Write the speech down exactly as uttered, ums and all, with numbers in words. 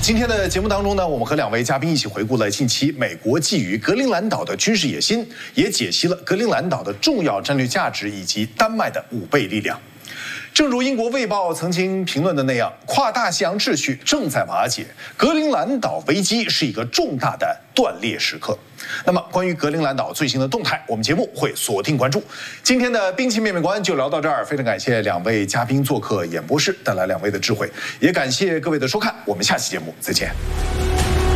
今天的节目当中呢，我们和两位嘉宾一起回顾了近期美国觊觎格陵兰岛的军事野心，也解析了格陵兰岛的重要战略价值以及丹麦的五倍力量。正如英国《卫报》曾经评论的那样，跨大西洋秩序正在瓦解，格陵兰岛危机是一个重大的断裂时刻。那么，关于格陵兰岛最新的动态，我们节目会锁定关注。今天的兵器面面观就聊到这儿，非常感谢两位嘉宾做客演播室，带来两位的智慧，也感谢各位的收看，我们下期节目再见。